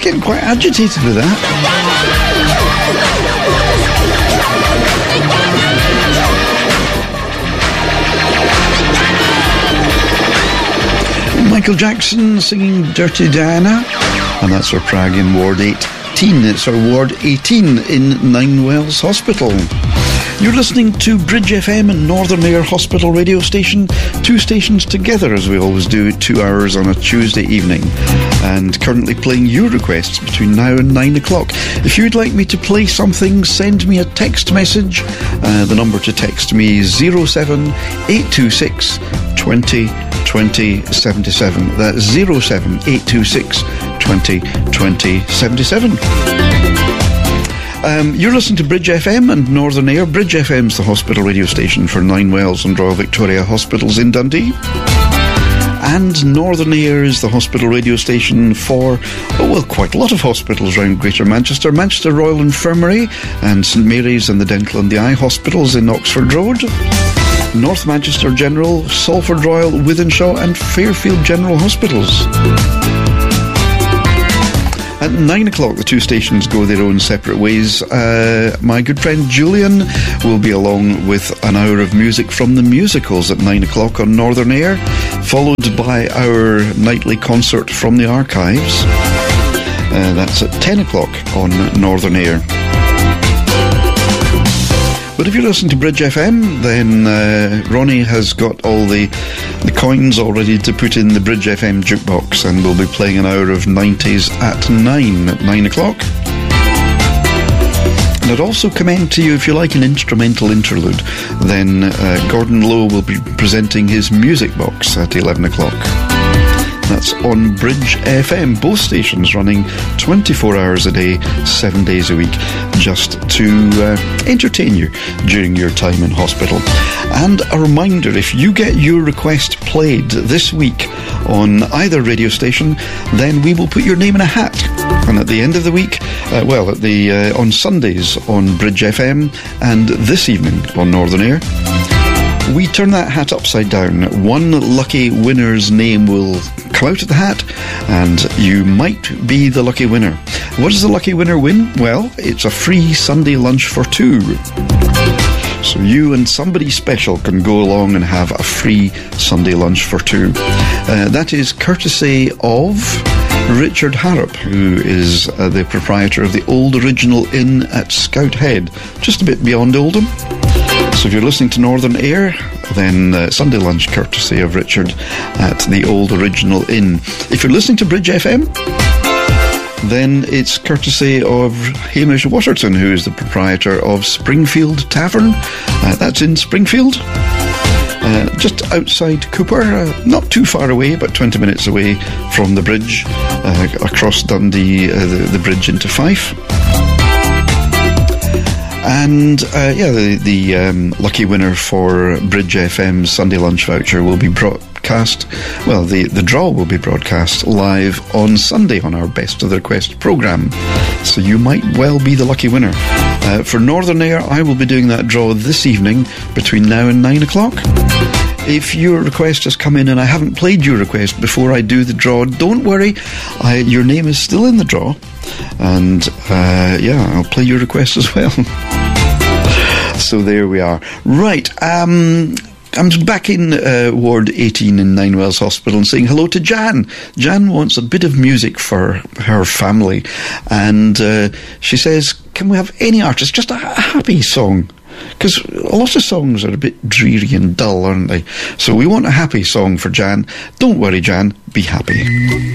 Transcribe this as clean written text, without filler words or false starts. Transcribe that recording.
getting quite agitated with that. Michael Jackson singing Dirty Diana, and that's our Prague in Ward 18. It's our Ward 18 in Nine Wells Hospital. You're listening to Bridge FM and Northern Air Hospital radio station, two stations together as we always do, 2 hours on a Tuesday evening, and currently playing your requests between now and 9 o'clock. If you'd like me to play something, send me a text message. The number to text me is 07826 20 20 77. That's 07826 20 20 77. You're listening to Bridge FM and Northern Air. Bridge FM's the hospital radio station for Nine Wells and Royal Victoria Hospitals in Dundee. And Northern Air is the hospital radio station for, quite a lot of hospitals around Greater Manchester. Manchester Royal Infirmary and St Mary's and the Dental and the Eye Hospitals in Oxford Road. North Manchester General, Salford Royal, Wythenshawe and Fairfield General Hospitals. At 9 o'clock, the two stations go their own separate ways. My good friend Julian will be along with an hour of music from the musicals at 9 o'clock on Northern Air, followed by our nightly concert from the archives. That's at 10 o'clock on Northern Air. But if you listen to Bridge FM, then Ronnie has got all the coins all ready to put in the Bridge FM jukebox, and we'll be playing an hour of 90s at 9 o'clock. And I'd also commend to you, if you like an instrumental interlude, then Gordon Lowe will be presenting his music box at 11 o'clock. That's on Bridge FM, both stations running 24 hours a day, 7 days a week, just to entertain you during your time in hospital. And a reminder, if you get your request played this week on either radio station, then we will put your name in a hat. And at the end of the week, on Sundays on Bridge FM and this evening on Northern Air, we turn that hat upside down. One lucky winner's name will come out of the hat, and you might be the lucky winner. What does the lucky winner win? Well, it's a free Sunday lunch for two. So you and somebody special can go along and have a free Sunday lunch for two. That is courtesy of Richard Harrop, who is the proprietor of the Old Original Inn at Scout Head, just a bit beyond Oldham. So if you're listening to Northern Air, then Sunday lunch courtesy of Richard at the Old Original Inn. If you're listening to Bridge FM, then it's courtesy of Hamish Waterton, who is the proprietor of Springfield Tavern. That's in Springfield, just outside Cooper, not too far away, but 20 minutes away from the bridge, across Dundee, the bridge into Fife. And the lucky winner for Bridge FM's Sunday lunch voucher will be broadcast. Well, the draw will be broadcast live on Sunday on our Best of the Request programme. So you might well be the lucky winner. For Northern Air, I will be doing that draw this evening between now and 9 o'clock. If your request has come in and I haven't played your request before I do the draw, don't worry, your name is still in the draw, and I'll play your request as well. So there we are. Right, I'm back in Ward 18 in Nine Wells Hospital and saying hello to Jan. Jan wants a bit of music for her family, and she says, can we have any artist, just a happy song? Because a lot of songs are a bit dreary and dull, aren't they? So we want a happy song for Jan. Don't worry, Jan, be happy.